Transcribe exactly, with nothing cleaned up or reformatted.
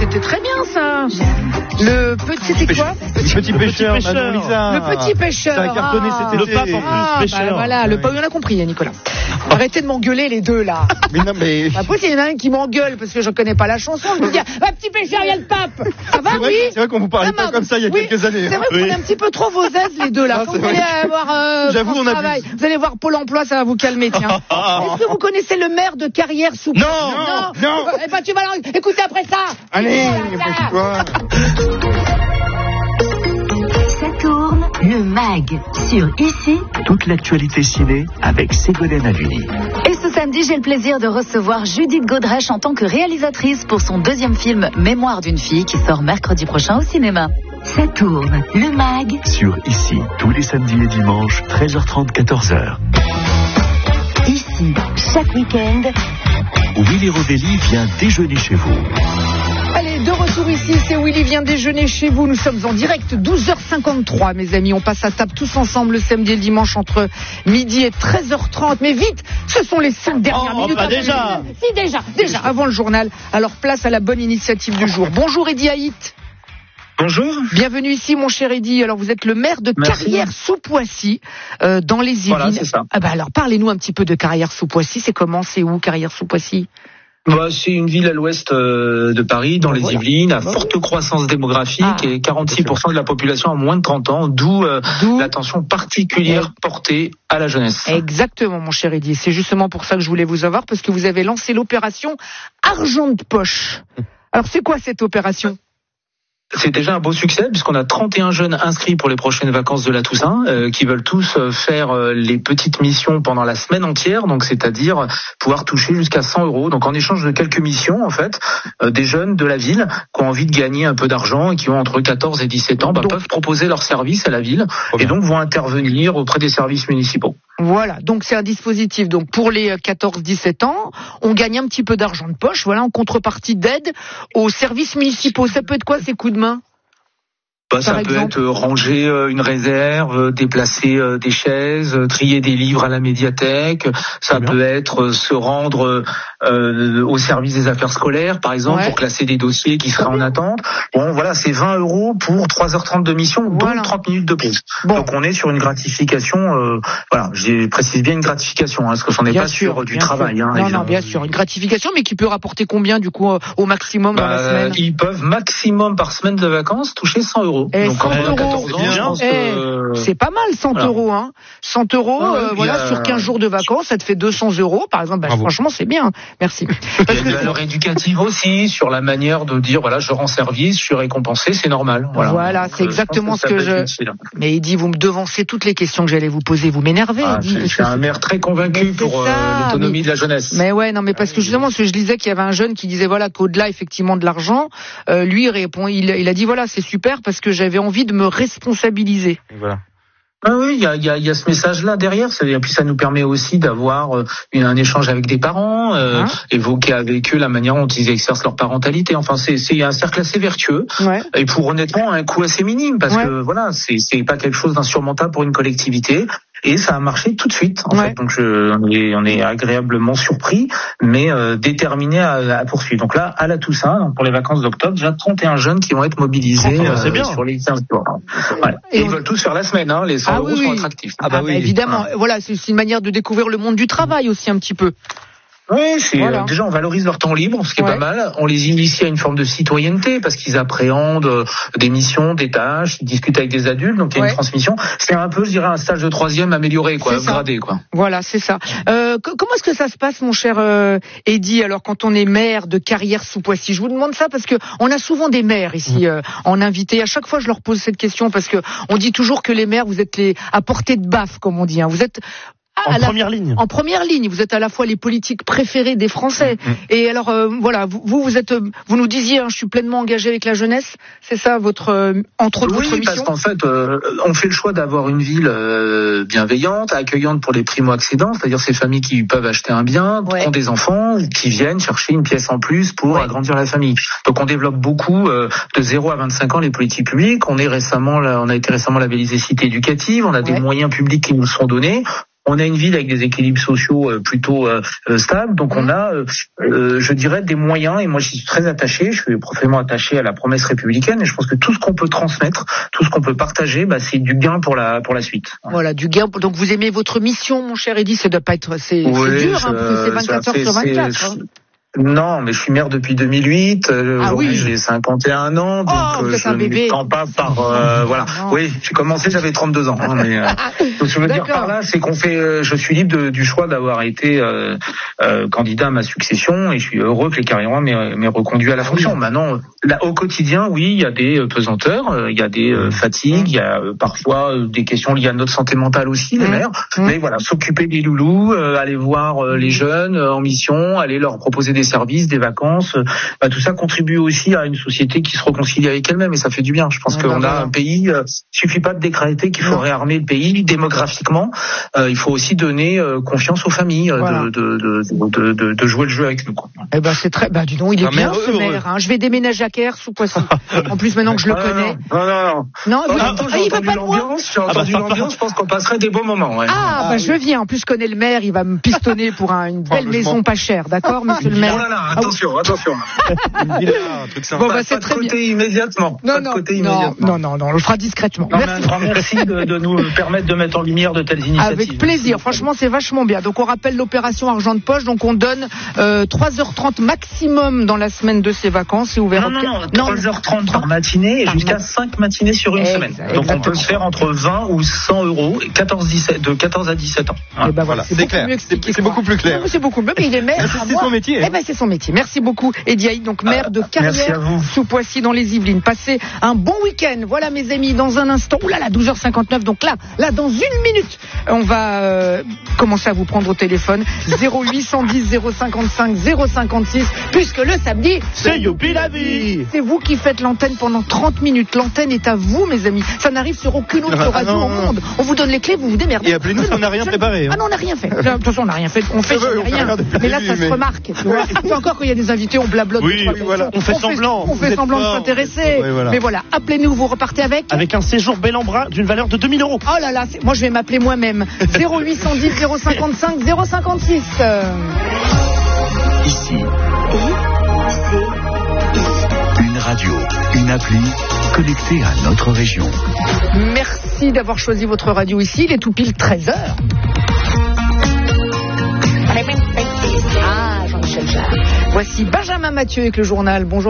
c'était très bien ça. Le petit, c'était quoi? Le petit pêcheur, le petit pêcheur. Lisa. Le petit pêcheur. Ça a cartonné ah. cet été. Le pape en plus, Ah, pêcheur. bah, voilà, le pape, on a compris, Nicolas. Arrêtez de m'engueuler les deux là. Mais non, mais. Pas possible, il y en a un qui m'engueule parce que je connais pas la chanson. Je me dis, ah, petit pêcheur, il y a le pape. Ça va, C'est vrai, oui? c'est vrai qu'on vous parlait Ah, pas bah, comme ça il y a oui, quelques années. C'est vrai que Oui. vous êtes un petit peu trop vos aises les deux là. Ah, Quand c'est vous allez vrai. voir euh, J'avoue, France on abuse. Travail, vous allez voir Pôle emploi, ça va vous calmer, tiens. Est-ce que vous connaissez le maire de Carrière sous Non, non, non. Eh ben tu vas écoutez après ça. Allez, Oh là là. quoi. Ça tourne, le mag, sur Ici. Toute l'actualité ciné avec Ségolène Haluni. Et ce samedi, j'ai le plaisir de recevoir Judith Godrèche en tant que réalisatrice pour son deuxième film Mémoire d'une fille qui sort mercredi prochain au cinéma. Ça tourne, le mag. Sur Ici, tous les samedis et dimanches, treize heures trente, quatorze heures. Ici, chaque week-end. Willy Rovelli vient déjeuner chez vous. Allez, de retour ici, c'est Willy vient déjeuner chez vous. Nous sommes en direct, douze heures cinquante-trois, mes amis. On passe à table tous ensemble le samedi et le dimanche entre midi et treize heures trente. Mais vite, ce sont les cinq dernières Oh, minutes. pas avant déjà. le- Si, déjà, déjà, avant le journal. Alors, place à la bonne initiative du jour. Bonjour, Eddy Haït. Bonjour. Bienvenue ici, mon cher Eddy. Alors, vous êtes le maire de Merci. Carrière-sous-Poissy, euh, dans les Yvelines. Voilà, c'est ça. Ah bah alors, parlez-nous un petit peu de Carrière-sous-Poissy. C'est comment, c'est où, Carrière-sous-Poissy? Bah, c'est une ville à l'ouest euh, de Paris, dans les Voilà. Yvelines, à Bah forte croissance démographique Ah. et quarante-six pour cent de la population a moins de trente ans, d'où euh, D'où l'attention particulière portée à la jeunesse. Exactement, mon cher Eddy. C'est justement pour ça que je voulais vous avoir, parce que vous avez lancé l'opération Argent de poche. Alors, c'est quoi cette opération? C'est déjà un beau succès puisqu'on a trente et un jeunes inscrits pour les prochaines vacances de la Toussaint euh, qui veulent tous euh, faire euh, les petites missions pendant la semaine entière, donc c'est-à-dire pouvoir toucher jusqu'à cent euros. Donc en échange de quelques missions, en fait, euh, des jeunes de la ville qui ont envie de gagner un peu d'argent et qui ont entre quatorze et dix-sept ans bah, Donc- peuvent proposer leurs services à la ville et donc vont intervenir auprès des services municipaux. Voilà, donc c'est un dispositif. Donc pour les quatorze dix-sept ans, on gagne un petit peu d'argent de poche, voilà, en contrepartie d'aide aux services municipaux. Ça peut être quoi ces coups de main? Bah, ça Par peut exemple. être euh, ranger euh, une réserve, euh, déplacer euh, des chaises, euh, trier des livres à la médiathèque. Ça peut être euh, se rendre euh, au service des affaires scolaires, par exemple, Ouais. pour classer des dossiers qui seraient en attente. Bon, voilà, c'est vingt euros pour trois heures trente de mission, Voilà. dont trente minutes de pause. Bon. Donc on est sur une gratification. Euh, voilà, je précise bien une gratification, hein, parce que j'en ai Bien pas sûr, sur du bien travail. sûr. Hein, non, non, évidemment. bien sûr, une gratification, mais qui peut rapporter combien du coup euh, au maximum dans la Bah, semaine? ils peuvent maximum par semaine de vacances toucher cent euros. Eh, Donc cent quand on a euros, quatorze ans, c'est je bien. pense Eh, que C'est pas mal, cent voilà. euros, hein. cent euros, Ah ouais, euh, puis voilà, il y a- sur quinze jours de vacances, ça te fait deux cents euros, par exemple. Bah, Bravo. franchement, c'est bien. Merci. Il Parce y a que une valeur éducative aussi sur la manière de dire voilà je rends service, je suis récompensé, c'est normal. Voilà, Voilà, Donc, c'est euh, exactement je pense ce que ça peut être je- utile. Mais Eddy, vous me devancez toutes les questions que j'allais vous poser. Vous m'énervez, Ah, Eddy. je, je suis un maire très Mais convaincu c'est pour euh, ça, l'autonomie mais- de la jeunesse. Mais ouais, non, mais parce que justement, parce que je disais qu'il y avait un jeune qui disait voilà qu'au-delà effectivement de l'argent, euh, lui il répond, il, il a dit voilà c'est super parce que j'avais envie de me responsabiliser. Voilà. Ah oui, il y a, il y, a, il y a ce message-là derrière. Ça- Et puis ça nous permet aussi d'avoir euh, une- un échange avec des parents, euh, Hein évoquer avec eux la manière dont ils exercent leur parentalité. Enfin, c'est, c'est un cercle assez vertueux. Ouais. Et pour honnêtement un coût assez minime parce Ouais. que voilà, c'est, c'est pas quelque chose d'insurmontable pour une collectivité. Et ça a marché tout de suite, en Ouais. fait. Donc, je, on, est, on est agréablement surpris, mais euh, déterminé à, à poursuivre. Donc là, à la Toussaint, donc pour les vacances d'octobre, déjà trente et un jeunes qui vont être mobilisés Ah, c'est bien. sur les quinze jours. Voilà. Et Et on- ils veulent tous faire la semaine, hein. Les cent Ah euros oui, sont oui. attractifs. Ah bah oui. évidemment. Voilà, c'est c'est une manière de découvrir le monde du travail aussi un petit peu. Oui, c'est Voilà. euh, déjà on valorise leur temps libre, ce qui est Ouais. pas mal. On les initie à une forme de citoyenneté parce qu'ils appréhendent euh, des missions, des tâches, ils discutent avec des adultes, donc il y a Ouais. une transmission. C'est un peu, je dirais, un stage de troisième amélioré, quoi, C'est ça. upgradé, quoi. Voilà, c'est ça. Euh, co- comment est-ce que ça se passe, mon cher euh, Eddy, alors quand on est maire de Carrière-sous-Poissy? Je vous demande ça parce que on a souvent des maires ici euh, en invité. À chaque fois, je leur pose cette question parce que on dit toujours que les maires, vous êtes les à portée de baffe, comme on dit. Hein. Vous êtes à En la- première ligne. en première ligne. Vous êtes à la fois les politiques préférés des Français. Mmh. Et alors, euh, voilà, vous, vous, vous êtes, euh, vous nous disiez, hein, je suis pleinement engagé avec la jeunesse. C'est ça, votre, euh, entre autres, Oui, votre parce mission. qu'en fait, euh, on fait le choix d'avoir une ville euh, bienveillante, accueillante pour les primo-accédants, c'est-à-dire ces familles qui peuvent acheter un bien, Ouais. qui ont des enfants, qui viennent chercher une pièce en plus pour Ouais. agrandir la famille. Donc on développe beaucoup euh, de zéro à vingt-cinq ans les politiques publiques. On est récemment, là, on a été récemment labellisé cité éducative. On a Ouais. des moyens publics qui nous sont donnés. On a une ville avec des équilibres sociaux euh, plutôt euh, stables, donc on a, euh, euh, je dirais, des moyens. Et moi, j'y suis très attaché. Je suis profondément attaché à la promesse républicaine. Et je pense que tout ce qu'on peut transmettre, tout ce qu'on peut partager, bah, c'est du gain pour la pour la suite. Voilà, du gain. Donc vous aimez votre mission, mon cher Eddy. Ça doit pas être, c'est, oui, c'est dur, ça, hein, parce que c'est vingt-quatre heures sur vingt-quatre. Hein. Non, mais je suis maire depuis deux mille huit. Euh, ah aujourd'hui, oui. j'ai cinquante et un ans, donc oh, euh, je ne m'étends pas par. Euh, voilà. Non. Oui, j'ai commencé, j'avais trente-deux ans. Hein, mais euh, donc, je veux dire par là, c'est qu'on fait. Euh, je suis libre de, du choix d'avoir été euh, euh, candidat à ma succession, et je suis heureux que les Cariérois m'aient, m'aient reconduit à la fonction. Maintenant, là, au quotidien, oui, il y a des pesanteurs, il y a des euh, fatigues, il y a euh, parfois euh, des questions liées à notre santé mentale aussi, les mmh. maires. Mmh. Mais voilà, s'occuper des loulous, euh, aller voir euh, les jeunes euh, en mission, aller leur proposer des services, des vacances. Bah, tout ça contribue aussi à une société qui se réconcilie avec elle-même, et ça fait du bien. Je pense ouais, qu'on bah, a voilà. un pays, euh, il suffit pas de décréter qu'il faut non. réarmer le pays démographiquement, euh, il faut aussi donner euh, confiance aux familles, voilà. de, de, de, de, de jouer le jeu avec nous. Quoi. Eh ben c'est très, bah dis donc, il est ah, bien ce maire. Hein. Je vais déménager à Kers sous Poissy. En plus maintenant que je le ah, connais. Non, non, non. Non, non oh, vous, attends, ah, il va pas de moi. J'ai entendu ah, bah, l'ambiance, je pense qu'on passerait des bons moments. Ouais. Ah, ah bah oui. je viens. En plus je connais le maire, il va me pistonner pour un, une belle oh, maison pas chère, d'accord, monsieur le maire. Oh là là, attention, attention. Bon bah c'est très bien. Immédiatement. Non, pas non, de côté non, immédiatement. non, non, non, on le fera discrètement. Non, merci. Un grand merci de, de nous permettre de mettre en lumière de telles initiatives. Avec plaisir. Franchement, c'est vachement bien. Donc on rappelle l'opération argent de poche. Donc on donne euh, trois heures trente maximum dans la semaine de ces vacances. C'est ouvert. Non, non, non, non. trois heures trente par matinée et par jusqu'à cinq matinées sur une exact, semaine. Donc exactement. On peut se faire entre vingt ou cent euros, quatorze, dix-sept, de quatorze à dix-sept ans. Voilà. Et ben voilà, c'est, c'est clair. C'est, c'est beaucoup plus clair. Non, c'est beaucoup mieux. Mais il est maire. C'est son métier. Eh ben c'est son métier. Merci beaucoup, Eddy Haït, donc maire de Carrière sous Poissy dans les Yvelines. Passez un bon week-end. Voilà mes amis, dans un instant. Ouh là là, douze heures cinquante-neuf. Donc là, là dans une minute, on va euh, commencer à vous prendre au téléphone. zéro huit cent dix zéro cinquante-cinq zéro cinquante-six. Puisque le samedi, c'est Youpi la vie. C'est vous qui faites l'antenne pendant trente minutes. L'antenne est à vous, mes amis. Ça n'arrive sur aucune autre ah, radio non, au monde. On vous donne les clés, vous vous démerdez. Et appelez-nous, on n'a rien préparé. Hein. Ah non, on n'a rien fait. De toute façon, on n'a rien fait. On fait veux, rien. On mais là, ça mais... se remarque. Tu vois. C'est encore quand il y a des invités, on blablote. Oui, voilà. On fait semblant. On fait semblant de s'intéresser. Oui, voilà. Mais voilà, appelez-nous, vous repartez avec Avec un séjour bel en bras d'une valeur de deux mille euros. Oh là là, moi je vais m'appeler moi-même. zéro huit cent dix zéro cinquante-cinq zéro cinquante-six. Ici. Une radio, une appli connectée à notre région. Merci d'avoir choisi votre radio ici. Il est tout pile treize heures. Ah, Jean-Michel Jarre. Voici Benjamin Mathieu avec le journal. Bonjour.